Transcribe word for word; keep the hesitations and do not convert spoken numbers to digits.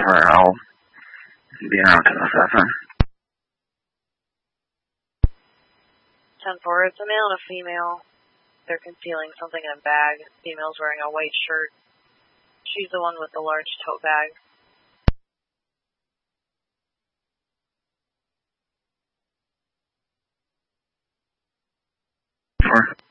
her. I'll be around to the seven. ten four, it's a male and a female. They're concealing something in a bag. Female's wearing a white shirt. She's the one with the large tote bag. Four.